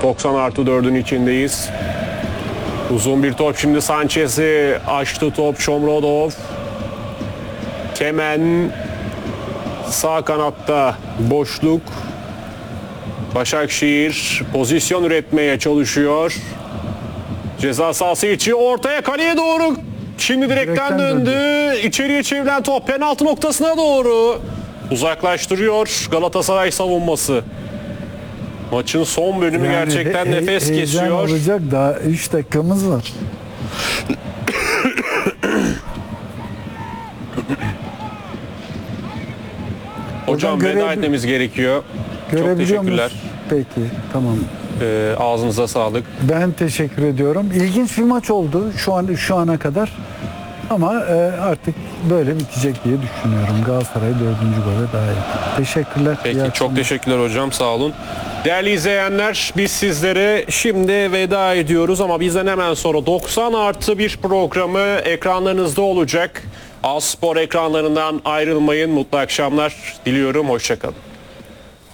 90+4'ün içindeyiz. Uzun bir top şimdi Sanchez'i açtı top Shomurodov. Kemen sağ kanatta boşluk. Başakşehir pozisyon üretmeye çalışıyor. Ceza sahası içi ortaya kaleye doğru. Şimdi direkten döndü. İçeriye çevrilen top penaltı noktasına doğru. Uzaklaştırıyor Galatasaray savunması. Maçın son bölümü gerçekten nefes kesiyor. Olacak, daha 3 dakikamız var. Hocam veda etmemiz gerekiyor. Çok teşekkürler. Peki, tamam. Ağzınıza sağlık. Ben teşekkür ediyorum. İlginç bir maç oldu şu ana kadar. Ama artık böyle bitecek diye düşünüyorum. Galatasaray 4. gole daha iyi. Teşekkürler. Peki, çok teşekkürler hocam, sağ olun. Değerli izleyenler, biz sizlere şimdi veda ediyoruz ama bizden hemen sonra 90+1 programı ekranlarınızda olacak. A Spor ekranlarından ayrılmayın. Mutlu akşamlar diliyorum. Hoşça kalın.